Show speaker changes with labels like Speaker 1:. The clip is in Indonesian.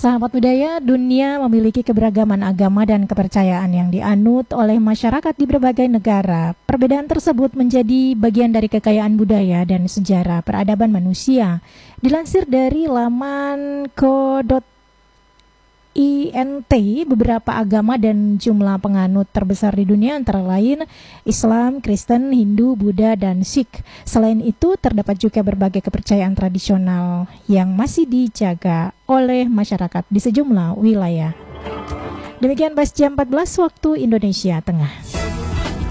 Speaker 1: Sahabat budaya, dunia memiliki keberagaman agama dan kepercayaan yang dianut oleh masyarakat di berbagai negara. Perbedaan tersebut menjadi bagian dari kekayaan budaya dan sejarah peradaban manusia. Dilansir dari laman ko.int, beberapa agama dan jumlah penganut terbesar di dunia antara lain Islam, Kristen, Hindu, Buddha, dan Sikh. Selain itu, terdapat juga berbagai kepercayaan tradisional yang masih dijaga oleh masyarakat di sejumlah wilayah. Demikian pas jam 14 waktu Indonesia Tengah.